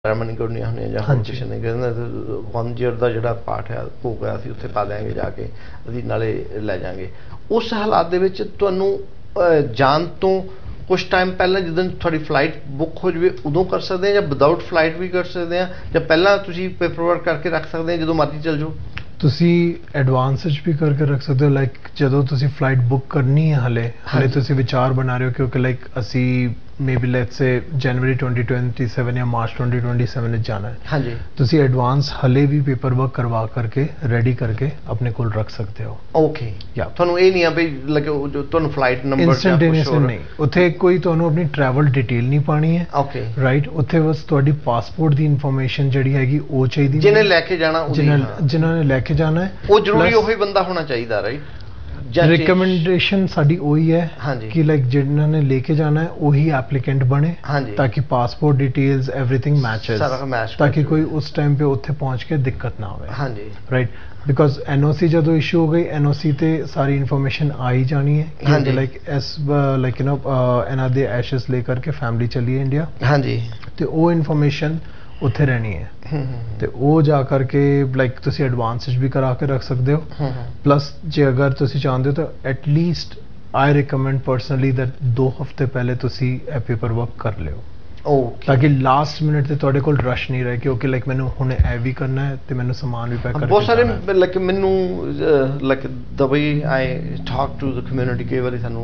Ceremony ਕਰਨੀ ਹੁੰਦੀ ਜਾਂ ਹੋਰ ਕਿਸੇ ਨੇ ਕਹਿੰਦਾ 1 ਈਅਰ ਦਾ ਜਿਹੜਾ ਪਾਠ ਹੈ ਭੋਗ ਹੈ ਅਸੀਂ ਉੱਥੇ ਪਾ ਦਿਆਂਗੇ ਜਾ ਕੇ ਅਸੀਂ ਨਾਲੇ ਲੈ ਜਾਵਾਂਗੇ। ਉਸ ਹਾਲਾਤ ਦੇ ਵਿੱਚ ਤੁਹਾਨੂੰ ਜਾਣ ਤੋਂ ਕੁਛ ਟਾਈਮ ਪਹਿਲਾਂ ਜਦੋਂ ਤੁਹਾਡੀ ਫਲਾਈਟ ਬੁੱਕ ਹੋ ਜਾਵੇ ਉਦੋਂ ਕਰ ਸਕਦੇ ਹਾਂ ਜਾਂ ਵਿਦਾਊਟ ਫਲਾਈਟ ਵੀ ਕਰ ਸਕਦੇ ਹਾਂ ਜਾਂ ਪਹਿਲਾਂ ਤੁਸੀਂ ਪੇਪਰ ਵਰਕ ਕਰਕੇ ਰੱਖ ਸਕਦੇ ਹਾਂ ਜਦੋਂ ਮਰਜ਼ੀ ਚੱਲ ਜਾਓ? ਤੁਸੀਂ ਐਡਵਾਂਸ ਵਿੱਚ ਵੀ ਕਰਕੇ ਰੱਖ ਸਕਦੇ ਹੋ। ਲਾਈਕ ਜਦੋਂ ਤੁਸੀਂ ਫਲਾਈਟ ਬੁੱਕ ਕਰਨੀ ਹੈ ਹਲੇ ਤੁਸੀਂ ਵਿਚਾਰ ਬਣਾ ਰਹੇ ਹੋ ਕਿਉਂਕਿ ਲਾਈਕ ਅਸੀਂ ਮੇਬੀ ਲੈਟਸ ਸੇ ਜਨਵਰੀ 2027 ਜਾਂ ਮਾਰਚ 2027 ਵਿੱਚ ਜਾਣਾ ਹੈ। ਹਾਂਜੀ, ਤੁਸੀਂ ਐਡਵਾਂਸ ਹਲੇ ਵੀ ਪੇਪਰ ਵਰਕ ਕਰਵਾ ਕਰਕੇ ਰੈਡੀ ਕਰਕੇ ਆਪਣੇ ਕੋਲ ਰੱਖ ਸਕਦੇ ਹੋ। ਓਕੇ, ਤੁਹਾਨੂੰ ਇਹ ਨਹੀਂ ਆ ਵੀ ਤੁਹਾਨੂੰ ਫਲਾਈਟ ਨੰਬਰ ਇੰਸਟੈਂਟੇਨੀਅਸ ਨਹੀਂ, ਉੱਥੇ ਕੋਈ ਤੁਹਾਨੂੰ ਆਪਣੀ ਟਰੈਵਲ ਡਿਟੇਲ ਨਹੀਂ ਪਾਣੀ ਹੈ। ਓਕੇ ਰਾਈਟ, ਉੱਥੇ ਬਸ ਤੁਹਾਡੀ ਪਾਸਪੋਰਟ ਦੀ ਇਨਫੋਰਮੇਸ਼ਨ ਜਿਹੜੀ ਹੈਗੀ ਉਹ ਚਾਹੀਦੀ, ਜਿਹਨੇ ਲੈ ਕੇ ਜਾਣਾ ਜਿਨ੍ਹਾਂ ਨੇ ਲੈ ਕੇ ਜਾਣਾ ਹੈ ਉਹ ਜ਼ਰੂਰੀ ਉਹੀ ਬੰਦਾ ਹੋਣਾ ਚਾਹੀਦਾ। ਰਾਈਟ, ਰਿਕਮੈਂਡੇਸ਼ਨ ਸਾਡੀ ਉਹੀ ਹੈ ਕਿ ਲਾਈਕ ਜਿਨ੍ਹਾਂ ਨੇ ਲੈ ਕੇ ਜਾਣਾ ਹੈ ਉਹੀ ਐਪਲੀਕੈਂਟ ਬਣੇ ਤਾਂ ਕਿ ਪਾਸਪੋਰਟ ਡਿਟੇਲਸ ਐਵਰੀਥਿੰਗ ਮੈਚਸ, ਤਾਂ ਕਿ ਕੋਈ ਉਸ ਟਾਈਮ पे ਉੱਥੇ ਪਹੁੰਚ ਕੇ ਦਿੱਕਤ ਨਾ ਹੋਵੇ। ਹਾਂਜੀ ਰਾਈਟ, ਬਿਕੋਜ਼ NOC ਜਦੋਂ ਇਸ਼ੂ ਹੋ ਗਈ NOC ਤੇ ਸਾਰੀ ਇਨਫੋਰਮੇਸ਼ਨ ਆ ਹੀ ਜਾਣੀ ਹੈ ਕਿ ਲਾਈਕ ਲਾਈਕ ਇਹਨਾਂ ਦੇ ਐਸ਼ਸ ਲੈ ਕਰਕੇ ਫੈਮਿਲੀ ਚਲੀ ਹੈ ਇੰਡੀਆ। ਹਾਂਜੀ, ਤੇ ਉਹ ਇਨਫੋਰਮੇਸ਼ਨ ਉੱਥੇ ਰਹਿਣੀ ਹੈ ਤੇ ਉਹ ਜਾ ਕਰਕੇ ਲਾਈਕ ਤੁਸੀਂ ਐਡਵਾਂਸ ਵਿੱਚ ਵੀ ਕਰਾ ਕੇ ਰੱਖ ਸਕਦੇ ਹੋ। ਪਲੱਸ ਜੇ ਅਗਰ ਤੁਸੀਂ ਚਾਹੁੰਦੇ ਹੋ ਤਾਂ at least I recommend personally that 2 ਹਫ਼ਤੇ ਪਹਿਲੇ ਤੁਸੀਂ ਇਹ ਪੇਪਰ ਵਰਕ ਕਰ ਲਿਓ ਤਾਂ ਕਿ ਲਾਸਟ ਮਿੰਟ ਤੇ ਤੁਹਾਡੇ ਕੋਲ ਰਸ਼ ਨਹੀਂ ਰਹੇ ਕਿਉਂਕਿ ਲਾਈਕ ਮੈਨੂੰ ਹੁਣ ਇਹ ਵੀ ਕਰਨਾ ਹੈ ਤੇ ਮੈਨੂੰ ਸਮਾਨ ਵੀ ਪੈਕ ਕਰਨਾ ਹੈ। ਬਹੁਤ ਸਾਰੇ ਲਾਈਕ ਮੈਨੂੰ like the way I talk to the community ਕਈ ਵਾਰੀ ਸਾਨੂੰ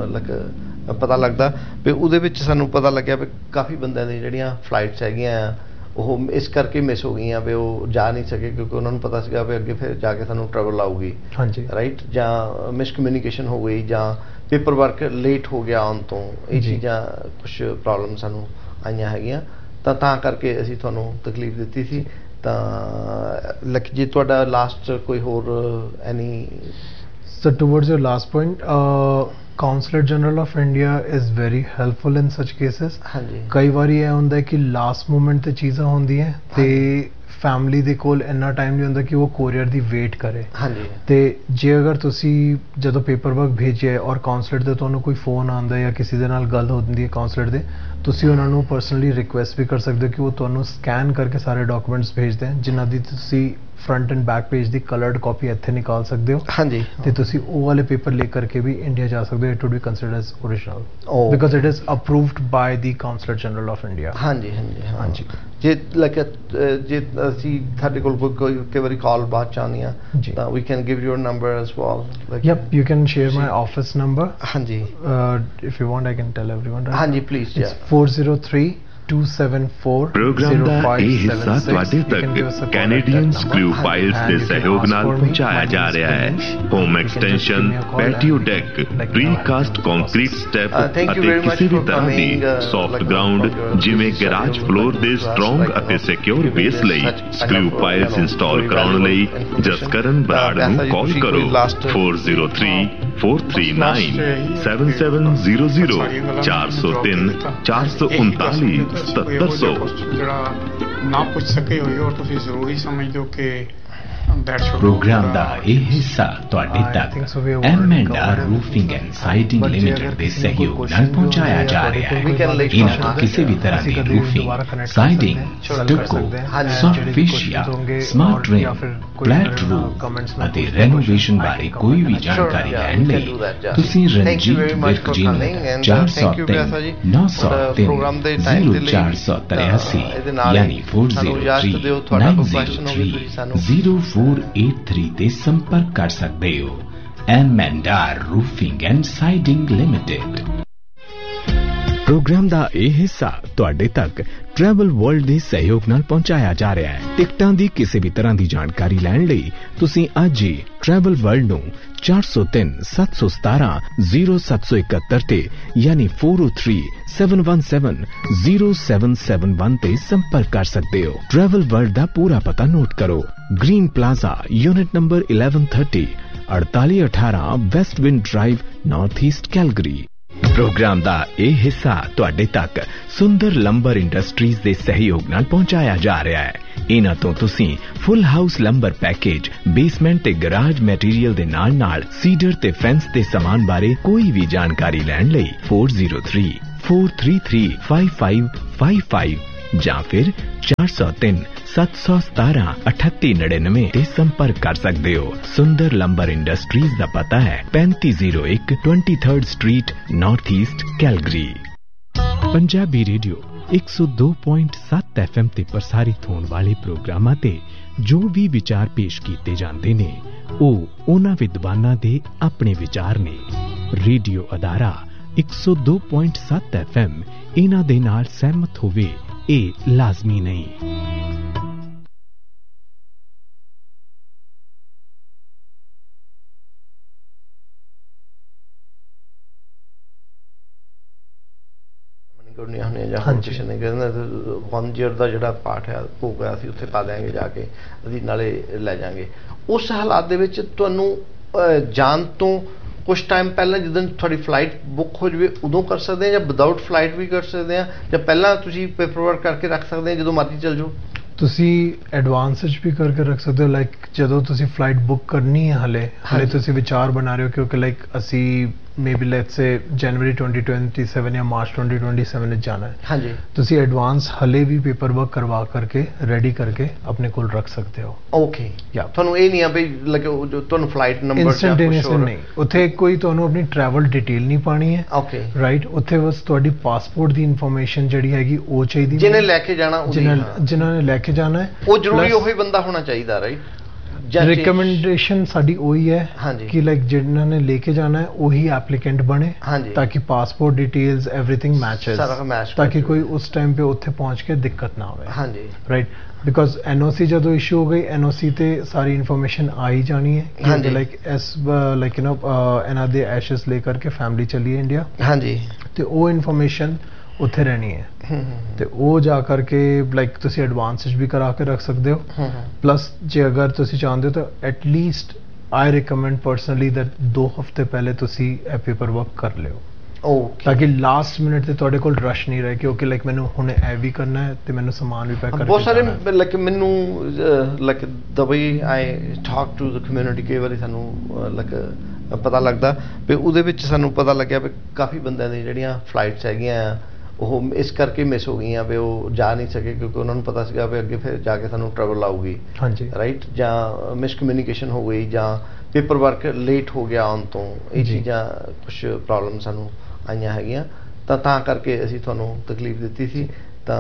ਲਾਈਕ ਪਤਾ ਲੱਗਦਾ ਵੀ ਉਹਦੇ ਵਿੱਚ ਸਾਨੂੰ ਪਤਾ ਲੱਗਿਆ ਵੀ ਕਾਫੀ ਬੰਦਿਆਂ ਦੀ ਜਿਹੜੀਆਂ ਫਲਾਈਟਸ ਹੈਗੀਆਂ ਆ ਉਹ ਇਸ ਕਰਕੇ ਮਿਸ ਹੋ ਗਈਆਂ ਵੀ ਉਹ ਜਾ ਨਹੀਂ ਸਕੇ ਕਿਉਂਕਿ ਉਹਨਾਂ ਨੂੰ ਪਤਾ ਸੀਗਾ ਵੀ ਅੱਗੇ ਫਿਰ ਜਾ ਕੇ ਸਾਨੂੰ ਟਰਬਲ ਆਊਗੀ। ਹਾਂਜੀ ਰਾਈਟ, ਜਾਂ ਮਿਸਕਮਿਊਨੀਕੇਸ਼ਨ ਹੋ ਗਈ ਜਾਂ ਪੇਪਰ ਵਰਕ ਲੇਟ ਹੋ ਗਿਆ ਆਉਣ ਤੋਂ, ਇਹ ਚੀਜ਼ਾਂ ਕੁਛ ਪ੍ਰੋਬਲਮ ਸਾਨੂੰ ਆਈਆਂ ਹੈਗੀਆਂ ਤਾਂ ਕਰਕੇ ਅਸੀਂ ਤੁਹਾਨੂੰ ਤਕਲੀਫ ਦਿੱਤੀ ਸੀ। ਤਾਂ ਲਾਈਕ ਜੇ ਤੁਹਾਡਾ ਲਾਸਟ ਕੋਈ ਹੋਰ ਐਨੀ sir towards your last point, councillor general of India is very helpful in such cases. ਹਾਂਜੀ, ਕਈ ਵਾਰੀ ਇਹ ਹੁੰਦਾ ਕਿ ਲਾਸਟ ਮੂਮੈਂਟ ਤੇ ਚੀਜ਼ਾਂ ਹੁੰਦੀਆਂ ਤੇ ਫੈਮਿਲੀ ਦੇ ਕੋਲ ਇੰਨਾ ਟਾਈਮ ਨਹੀਂ ਹੁੰਦਾ ਕਿ ਉਹ ਕੋਰੀਅਰ ਦੀ ਵੇਟ ਕਰੇ। ਹਾਂਜੀ, ਤੇ ਜੇ ਅਗਰ ਤੁਸੀਂ ਜਦੋਂ ਪੇਪਰ ਵਰਕ ਭੇਜਿਆ ਔਰ ਕਾਉਂਸਲਰ ਦੇ ਤੁਹਾਨੂੰ ਕੋਈ ਫੋਨ ਆਉਂਦਾ ਜਾਂ ਕਿਸੇ ਦੇ ਨਾਲ ਗੱਲ ਹੁੰਦੀ ਹੈ ਕਾਉਂਸਲਰ ਦੇ, ਤੁਸੀਂ ਉਹਨਾਂ ਨੂੰ ਪਰਸਨਲੀ ਰਿਕੁਐਸਟ ਵੀ ਕਰ ਸਕਦੇ ਹੋ ਕਿ ਉਹ ਤੁਹਾਨੂੰ ਸਕੈਨ ਕਰਕੇ ਸਾਰੇ ਡਾਕੂਮੈਂਟਸ ਭੇਜ ਦੇਣ ਜਿਨ੍ਹਾਂ ਦੀ ਤੁਸੀਂ ਫਰੰਟ ਐਂਡ ਬੈਕ ਪੇਜ ਦੀ ਕਲਰਡ ਕਾਪੀ ਇੱਥੇ ਨਿਕਾਲ ਸਕਦੇ ਹੋ। ਹਾਂਜੀ, ਤੇ ਤੁਸੀਂ ਉਹ ਵਾਲੇ ਪੇਪਰ ਲੈ ਕਰਕੇ ਵੀ ਇੰਡੀਆ ਜਾ ਸਕਦੇ ਹੋ। It wood B considered as original because it is approved by the councillor general of India. ਹਾਂਜੀ ਹਾਂਜੀ ਹਾਂਜੀ, ਜੇ ਲਾਈਕ ਜੇ ਅਸੀਂ ਸਾਡੇ ਕੋਲ ਕੋਈ ਕਈ ਵਾਰੀ ਕਾਲ ਬਾਅਦ ਚ ਆਉਂਦੀ ਆ ਤਾਂ ਵੀ can give your number as well. Yep, you can share my office number. ਹਾਂਜੀ, if you want I can tell everyone. ਹਾਂਜੀ ਪਲੀਜ਼। 403 274 ਪ੍ਰੋਗਰਾਮ ਦਾ ਇਹ ਹਿੱਸਾ ਤੁਹਾਡੇ ਤੱਕ ਕੈਨੇਡੀਅਨ ਸਕਰੂ ਪਾਈਲਸ ਦੇ ਸਹਿਯੋਗ ਨਾਲ ਪਹੁੰਚਾਇਆ ਜਾ ਰਿਹਾ ਹੈ। Home extension, patio deck, ਪ੍ਰੀਕਾਸਟ concrete step ਅਤੇ ਕਿਸੇ ਵੀ ਤਰ੍ਹਾਂ ਦੀ ਸੌਫਟ ਗਰਾਊਂਡ ਜਿਵੇਂ ਗੈਰਾਜ ਫਲੋਰ ਦੇ ਸਟਰੋਂਗ ਅਤੇ ਸਿਕਿਉਰ ਬੇਸ ਲਈ ਸਕਰੂ ਪਾਈਲਸ ਇੰਸਟਾਲ ਕਰਾਉਣ ਲਈ ਜਸਕਰਨ ਬਰਾੜ ਨੂੰ ਕਾਲ ਕਰੋ 403 439 7700 403 439 7700। ਜਿਹੜਾ ਨਾ ਪੁੱਛ ਸਕੇ ਹੋਏ ਔਰ ਤੁਸੀਂ ਜ਼ਰੂਰੀ ਸਮਝਦੇ ਹੋ ਕਿ ਪ੍ਰੋਗਰਾਮ ਦਾ ਇਹ ਹਿੱਸਾ ਤੁਹਾਡੇ ਤੱਕ M&R roofing and siding limited ਦੇ ਸਹਿਯੋਗ ਨਾਲ ਪਹੁੰਚਾਇਆ ਜਾ ਰਿਹਾ ਹੈ। ਇਹਨਾਂ ਤੋਂ ਕਿਸੇ ਵੀ ਤਰ੍ਹਾਂ ਦੀ roofing, siding, ਸਟੱਕੋ, soft ਫੇਸ਼ੀਆ, smart ring, flat roof ਅਤੇ ਰੈਨੋਵੇਸ਼ਨ ਬਾਰੇ ਕੋਈ ਵੀ ਜਾਣਕਾਰੀ ਲੈਣ ਲਈ ਤੁਸੀਂ ਰਣਜੀਤ ਵਿਰਕ ਜੀ ਨੂੰ 403 903 0483 ਯਾਨੀ 403 903 0483 ਤੇ ਸੰਪਰਕ ਕਰ ਸਕਦੇ ਹੋ। M&R roofing and siding limited. Programme ਦਾ ਇਹ ਹਿੱਸਾ ਤੁਹਾਡੇ ਤੱਕ ਟਰੈਵਲ ਵਰਲਡ ਦੇ ਸਹਿਯੋਗ ਨਾਲ ਪਹੁੰਚਾਇਆ ਜਾ ਰਿਹਾ ਹੈ। ਟਿਕਟਾਂ ਦੀ ਕਿਸੇ ਵੀ ਤਰ੍ਹਾਂ ਦੀ ਜਾਣਕਾਰੀ ਲੈਣ ਲਈ ਤੁਸੀਂ ਅੱਜ ਹੀ ਟਰੈਵਲ ਵਰਲਡ ਨੂੰ 403 717 0771 ਤੇ ਯਾਨੀ 403 717 0771 ਤੇ ਸੰਪਰਕ ਕਰ ਸਕਦੇ ਹੋ। ਟਰੈਵਲ ਵਰਲਡ ਦਾ ਪੂਰਾ ਪਤਾ ਨੋਟ ਕਰੋ। Green plaza, unit number 1130, 4818 West wind drive, north East Calgary. Programme ਦਾ ਇਹ ਹਿੱਸਾ ਤੁਹਾਡੇ ਤੱਕ ਸੁੰਦਰ ਲੰਬਰ ਇੰਡਸਟਰੀਜ਼ ਦੇ ਸਹਿਯੋਗ ਨਾਲ ਪਹੁੰਚਾਇਆ ਜਾ ਰਿਹਾ ਹੈ। ਇਹਨਾਂ ਤੋਂ ਤੁਸੀਂ ਫੁੱਲ ਹਾਊਸ ਲੰਬਰ ਪੈਕੇਜ, ਬੇਸਮੈਂਟ ਤੇ ਗਰਾਜ ਮੈਟੀਰੀਅਲ ਦੇ ਨਾਲ ਸੀਡਰ ਤੇ ਫੈਂਸ ਦੇ ਸਮਾਨ ਬਾਰੇ ਕੋਈ ਵੀ ਜਾਣਕਾਰੀ ਲੈਣ ਲਈ 403 433 5555 ਜਾਂ ਫਿਰ 403 717 3899 ਤੇ ਸੰਪਰਕ ਕਰ ਸਕਦੇ ਹੋ। ਸੁੰਦਰ ਲੰਬਰ ਇੰਡਸਟਰੀਜ਼ ਦਾ ਪਤਾ ਹੈ 3501 23rd street north East Calgary. Punjabi radio 102.7 FM ਤੇ ਪ੍ਰਸਾਰਿਤ ਹੋਣ ਵਾਲੇ ਪ੍ਰੋਗਰਾਮਾਂ ਤੇ ਜੋ ਵੀ ਵਿਚਾਰ ਪੇਸ਼ ਕੀਤੇ ਜਾਂਦੇ ਨੇ ਉਹ ਉਹਨਾਂ ਵਿਦਵਾਨਾਂ ਦੇ ਆਪਣੇ ਵਿਚਾਰ ਨੇ। ਰੇਡੀਓ ਅਦਾਰਾ 102.7 FM ਇਹਨਾਂ ਦੇ ਨਾਲ ਸਹਿਮਤ ਹੋਵੇ ਇਹ ਲਾਜ਼ਮੀ ਨਹੀਂ। ਕਰਨੀਆਂ ਹੁੰਦੀਆਂ ਜਾਂ ਹੋਰ ਕਿਸੇ ਨੇ ਕਹਿੰਦਾ 1 year ਦਾ ਜਿਹੜਾ ਪਾਠ ਹੈ ਹੋ ਗਿਆ ਅਸੀਂ ਉੱਥੇ ਪਾ ਦਿਆਂਗੇ ਜਾ ਕੇ ਅਸੀਂ ਨਾਲੇ ਲੈ ਜਾਵਾਂਗੇ। ਉਸ ਹਾਲਾਤ ਦੇ ਵਿੱਚ ਤੁਹਾਨੂੰ ਜਾਣ ਤੋਂ ਕੁਛ ਟਾਈਮ ਪਹਿਲਾਂ ਜਦੋਂ ਤੁਹਾਡੀ ਫਲਾਈਟ ਬੁੱਕ ਹੋ ਜਾਵੇ ਉਦੋਂ ਕਰ ਸਕਦੇ ਹਾਂ ਜਾਂ ਵਿਦਆਊਟ ਫਲਾਈਟ ਵੀ ਕਰ ਸਕਦੇ ਹਾਂ ਜਾਂ ਪਹਿਲਾਂ ਤੁਸੀਂ ਪੇਪਰ ਵਰਕ ਕਰਕੇ ਰੱਖ ਸਕਦੇ ਹਾਂ ਜਦੋਂ ਮਰਜ਼ੀ ਚੱਲ ਜਾਓ? ਤੁਸੀਂ ਐਡਵਾਂਸ ਵਿੱਚ ਵੀ ਕਰਕੇ ਰੱਖ ਸਕਦੇ ਹੋ। ਲਾਈਕ ਜਦੋਂ ਤੁਸੀਂ ਫਲਾਈਟ ਬੁੱਕ ਕਰਨੀ ਹੈ ਹਲੇ ਤੁਸੀਂ ਵਿਚਾਰ ਬਣਾ ਰਹੇ ਹੋ ਕਿਉਂਕਿ ਲਾਈਕ ਅਸੀਂ ਮੇਬੀ ਲੈਟਸ ਸੇ ਜਨਵਰੀ 2027 ਜਾਂ ਮਾਰਚ 2027 ਵਿੱਚ ਜਾਣਾ ਹੈ। ਹਾਂਜੀ, ਤੁਸੀਂ ਐਡਵਾਂਸ ਹਲੇ ਵੀ ਪੇਪਰ ਵਰਕ ਕਰਵਾ ਕਰਕੇ ਰੈਡੀ ਕਰਕੇ ਆਪਣੇ ਕੋਲ ਰੱਖ ਸਕਦੇ ਹੋ। ਓਕੇ, ਤੁਹਾਨੂੰ ਇਹ ਨਹੀਂ ਆ ਵੀ ਤੁਹਾਨੂੰ ਫਲਾਈਟ ਨੰਬਰ ਇੰਸਟੈਂਟੇਨੀਅਸਲੀ ਨਹੀਂ, ਉੱਥੇ ਕੋਈ ਤੁਹਾਨੂੰ ਆਪਣੀ ਟਰੈਵਲ ਡਿਟੇਲ ਨਹੀਂ ਪਾਣੀ ਹੈ। ਓਕੇ ਰਾਈਟ, ਉੱਥੇ ਬਸ ਤੁਹਾਡੀ ਪਾਸਪੋਰਟ ਦੀ ਇਨਫੋਰਮੇਸ਼ਨ ਜਿਹੜੀ ਹੈਗੀ ਉਹ ਚਾਹੀਦੀ, ਜਿਹਨੇ ਲੈ ਕੇ ਜਾਣਾ ਜਿਨ੍ਹਾਂ ਨੇ ਲੈ ਕੇ ਜਾਣਾ ਹੈ ਉਹ ਜ਼ਰੂਰੀ ਉਹੀ ਬੰਦਾ ਹੋਣਾ ਚਾਹੀਦਾ। ਰਾਈਟ, ਰਿਕਮੈਂਡੇਸ਼ਨ ਸਾਡੀ ਉਹੀ ਹੈ ਕਿ ਲਾਈਕ ਜਿਨ੍ਹਾਂ ਨੇ ਲੈ ਕੇ ਜਾਣਾ ਹੈ ਉਹੀ ਐਪਲੀਕੈਂਟ ਬਣੇ ਤਾਂ ਕਿ ਪਾਸਪੋਰਟ ਡਿਟੇਲਸ ਐਵਰੀਥਿੰਗ ਮੈਚਸ, ਤਾਂ ਕਿ ਕੋਈ ਉਸ ਟਾਈਮ पे ਉੱਥੇ ਪਹੁੰਚ ਕੇ ਦਿੱਕਤ ਨਾ ਹੋਵੇ। ਹਾਂਜੀ ਰਾਈਟ, ਬਿਕੋਜ਼ NOC ਜਦੋਂ ਇਸ਼ੂ ਹੋ ਗਈ NOC ਤੇ ਸਾਰੀ ਇਨਫੋਰਮੇਸ਼ਨ ਆ ਹੀ ਜਾਣੀ ਹੈ ਕਿ ਲਾਈਕ ਲਾਈਕ ਇਹਨਾਂ ਦੇ ਐਸ਼ਸ ਲੈ ਕਰਕੇ ਫੈਮਿਲੀ ਚੱਲੀ ਹੈ ਇੰਡੀਆ। ਹਾਂਜੀ, ਤੇ ਉਹ ਇਨਫੋਰਮੇਸ਼ਨ ਉੱਥੇ ਰਹਿਣੀ ਹੈ ਤੇ ਉਹ ਜਾ ਕਰਕੇ ਲਾਈਕ ਤੁਸੀਂ ਐਡਵਾਂਸ ਵਿੱਚ ਵੀ ਕਰਾ ਕੇ ਰੱਖ ਸਕਦੇ ਹੋ। ਪਲੱਸ ਜੇ ਅਗਰ ਤੁਸੀਂ ਚਾਹੁੰਦੇ ਹੋ ਤਾਂ at least I recommend personally that 2 ਹਫ਼ਤੇ ਪਹਿਲੇ ਤੁਸੀਂ ਇਹ ਪੇਪਰ ਵਰਕ ਕਰ ਲਿਓ ਤਾਂ ਕਿ ਲਾਸਟ ਮਿੰਟ ਤੇ ਤੁਹਾਡੇ ਕੋਲ ਰਸ਼ ਨਹੀਂ ਰਹੇ ਕਿ ਓਕੇ ਲਾਈਕ ਮੈਨੂੰ ਹੁਣ ਇਹ ਵੀ ਕਰਨਾ ਹੈ ਤੇ ਮੈਨੂੰ ਸਮਾਨ ਵੀ ਪੈਕ ਕਰਨਾ ਹੈ। ਬਹੁਤ ਸਾਰੇ ਲਾਈਕ ਮੈਨੂੰ like the way I talk to the community ਕਈ ਵਾਰੀ ਸਾਨੂੰ ਲਾਈਕ ਪਤਾ ਲੱਗਦਾ ਵੀ ਉਹਦੇ ਵਿੱਚ ਸਾਨੂੰ ਪਤਾ ਲੱਗਿਆ ਵੀ ਕਾਫੀ ਬੰਦਿਆਂ ਦੀ ਜਿਹੜੀਆਂ ਫਲਾਈਟਸ ਹੈਗੀਆਂ ਆ ਉਹ ਇਸ ਕਰਕੇ ਮਿਸ ਹੋ ਗਈਆਂ ਵੀ ਉਹ ਜਾ ਨਹੀਂ ਸਕੇ ਕਿਉਂਕਿ ਉਹਨਾਂ ਨੂੰ ਪਤਾ ਸੀਗਾ ਵੀ ਅੱਗੇ ਫਿਰ ਜਾ ਕੇ ਸਾਨੂੰ ਟਰਬਲ ਆਊਗੀ। ਹਾਂਜੀ ਰਾਈਟ, ਜਾਂ ਮਿਸਕਮਿਊਨੀਕੇਸ਼ਨ ਹੋ ਗਈ ਜਾਂ ਪੇਪਰ ਵਰਕ ਲੇਟ ਹੋ ਗਿਆ ਆਉਣ ਤੋਂ, ਇਹ ਚੀਜ਼ਾਂ ਕੁਛ ਪ੍ਰੋਬਲਮ ਸਾਨੂੰ ਆਈਆਂ ਹੈਗੀਆਂ ਤਾਂ ਕਰਕੇ ਅਸੀਂ ਤੁਹਾਨੂੰ ਤਕਲੀਫ ਦਿੱਤੀ ਸੀ। ਤਾਂ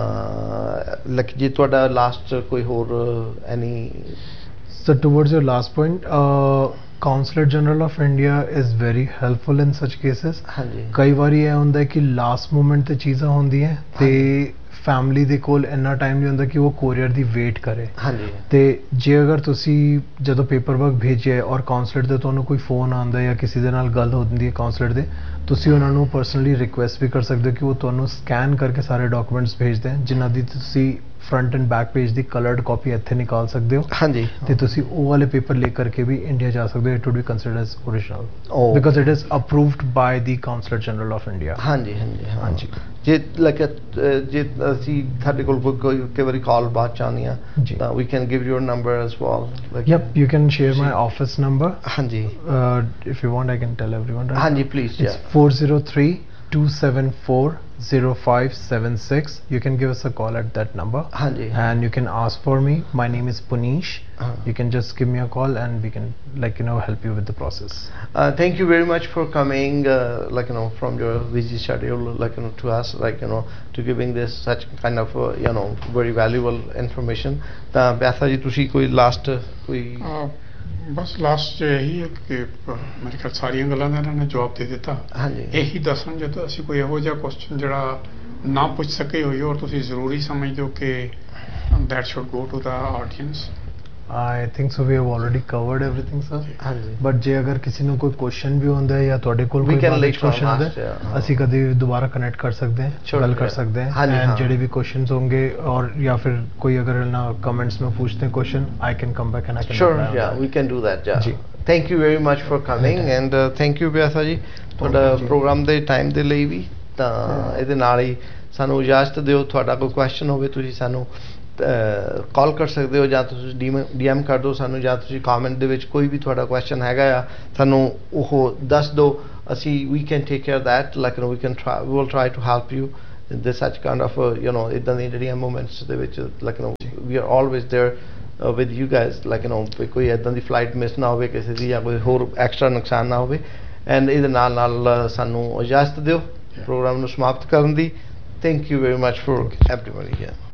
ਲੱਕ ਜੇ ਤੁਹਾਡਾ ਲਾਸਟ ਕੋਈ ਹੋਰ ਐਨੀ So towards your last point, Consulate General of India is very helpful in such cases. ਕਈ ਵਾਰੀ ਇਹ ਹੁੰਦਾ ਕਿ ਲਾਸਟ ਮੂਮੈਂਟ ਤੇ ਚੀਜ਼ਾਂ ਹੁੰਦੀਆਂ ਤੇ ਫੈਮਿਲੀ ਦੇ ਕੋਲ ਇੰਨਾ ਟਾਈਮ ਨਹੀਂ ਹੁੰਦਾ ਕਿ ਉਹ ਕੋਰੀਅਰ ਦੀ ਵੇਟ ਕਰੇ। ਤੇ ਜੇ ਅਗਰ ਤੁਸੀਂ ਜਦੋਂ ਪੇਪਰ ਵਰਕ ਭੇਜਿਆ ਔਰ ਕਾਉਂਸਲੇਟ ਦੇ ਤੁਹਾਨੂੰ ਕੋਈ ਫੋਨ ਆਉਂਦਾ ਜਾਂ ਕਿਸੇ ਦੇ ਨਾਲ ਗੱਲ ਹੁੰਦੀ ਹੈ ਕਾਉਂਸਲੇਟ ਦੇ, ਤੁਸੀਂ ਉਹਨਾਂ ਨੂੰ ਪਰਸਨਲੀ ਰਿਕੁਐਸਟ ਵੀ ਕਰ ਸਕਦੇ ਹੋ ਕਿ ਉਹ ਤੁਹਾਨੂੰ ਸਕੈਨ ਕਰਕੇ ਸਾਰੇ ਡਾਕੂਮੈਂਟਸ ਭੇਜ ਦੇਣ ਜਿਨ੍ਹਾਂ ਦੀ ਤੁਸੀਂ ਫਰੰਟ ਐਂਡ ਬੈਕ ਪੇਜ ਦੀ ਕਲਰਡ ਕਾਪੀ ਇੱਥੇ ਨਿਕਾਲ ਸਕਦੇ ਹੋ। ਹਾਂਜੀ, ਤੇ ਤੁਸੀਂ ਉਹ ਵਾਲੇ ਪੇਪਰ ਲੈ ਕਰਕੇ ਵੀ ਇੰਡੀਆ ਜਾ ਸਕਦੇ ਹੋ। It wood B considered as original because it is approved by the consulate general of India. ਹਾਂਜੀ ਹਾਂਜੀ ਹਾਂਜੀ, ਜੇ ਲਾਈਕ ਜੇ ਅਸੀਂ ਸਾਡੇ ਕੋਲ ਕੋਈ ਕਈ ਵਾਰੀ ਕਾਲ ਬਾਅਦ ਚ ਆਉਂਦੀ ਆ ਤਾਂ ਵੀ can give your number as well. Yep, you can share my office number. ਹਾਂਜੀ, if you want I can tell everyone. ਹਾਂਜੀ please. It's 403-274-0576. You can give us a call at that number. And you can ask for me. My name is Punish. You can just give me a call and we can help you with the process. Thank you very much for coming from your busy schedule to us to giving this such kind of very valuable information. ਤਾਂ ਪਿਆਸਾ ਜੀ ਤੁਸੀਂ ਕੋਈ last ਕੋਈ ਬਸ last 'ਚ ਇਹੀ ਹੈ ਕਿ ਮੇਰੇ ਖਿਆਲ ਸਾਰੀਆਂ ਗੱਲਾਂ ਦਾ ਇਹਨਾਂ ਨੇ ਜਵਾਬ ਦੇ ਦਿੱਤਾ। ਇਹੀ ਦੱਸਣ ਜਦੋਂ ਅਸੀਂ ਕੋਈ ਇਹੋ ਜਿਹਾ ਕੁਐਸਚਨ ਜਿਹੜਾ ਨਾ ਪੁੱਛ ਸਕੇ ਹੋਈ ਔਰ ਤੁਸੀਂ ਜ਼ਰੂਰੀ ਸਮਝਦੇ ਹੋ ਕਿ that should go to the audience. I think so we have already covered everything, sir. But ਜੇ ਅਗਰ ਕਿਸੇ ਨੂੰ ਕੋਈ ਕੁਐਸਚਨ ਵੀ ਹੁੰਦਾ ਹੈ ਜਾਂ ਤੁਹਾਡੇ ਕੋਲ ਕੋਈ ਕੁਐਸਚਨ ਹੁੰਦਾ ਹੈ ਅਸੀਂ ਕਦੇ ਵੀ ਦੁਬਾਰਾ ਕਨੈਕਟ ਕਰ ਸਕਦੇ ਹਾਂ, ਗੱਲ ਕਰ सकते हैं। एंड ਜਿਹੜੇ भी क्वेश्चंस होंगे और या फिर कोई अगर ना कमेंट्स में पूछते हैं question, I can come back and I can sure, yeah, we can do that. Yeah, thank you very much for coming and thank you ਪਿਆਸਾ ਜੀ ਤੁਹਾਡਾ ਪ੍ਰੋਗਰਾਮ ਦੇ ਟਾਈਮ ਦੇ ਲਈ ਵੀ। ਤਾਂ ਇਹਦੇ ਨਾਲ ਹੀ ਸਾਨੂੰ ਇਜਾਜ਼ਤ ਦਿਓ, ਤੁਹਾਡਾ ਕੋਈ ਕੁਐਸਚਨ ਹੋਵੇ ਤੁਸੀਂ ਸਾਨੂੰ ਕਾਲ ਕਰ ਸਕਦੇ ਹੋ ਜਾਂ ਤੁਸੀਂ DM ਕਰ ਦਿਓ ਸਾਨੂੰ, ਜਾਂ ਤੁਸੀਂ ਕਾਮੈਂਟ ਦੇ ਵਿੱਚ ਕੋਈ ਵੀ ਤੁਹਾਡਾ ਕੁਐਸਚਨ ਹੈਗਾ ਆ ਸਾਨੂੰ ਉਹ ਦੱਸ ਦਿਓ। ਅਸੀਂ we can take care of that, we will try to help you this such kind of ਇਦਾਂ ਦੀਆਂ ਜਿਹੜੀਆਂ ਮੂਮੈਂਟਸ ਦੇ ਵਿੱਚ like we R always there with you guys like ਕੋਈ ਇਦਾਂ ਦੀ ਫਲਾਈਟ ਮਿਸ ਨਾ ਹੋਵੇ ਕਿਸੇ ਦੀ ਜਾਂ ਕੋਈ ਹੋਰ ਐਕਸਟਰਾ ਨੁਕਸਾਨ ਨਾ ਹੋਵੇ ਐਂਡ ਇਹਦੇ ਨਾਲ ਸਾਨੂੰ ਇਜਾਜ਼ਤ ਦਿਓ ਪ੍ਰੋਗਰਾਮ ਨੂੰ ਸਮਾਪਤ ਕਰਨ ਦੀ। Thank you very much for everybody here.